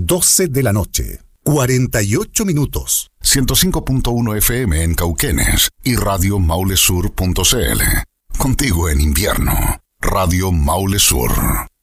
12 de la noche. 48 minutos. 105.1 FM en Cauquenes y Radio Maule Sur.cl. Contigo en invierno. Radio Maule Sur.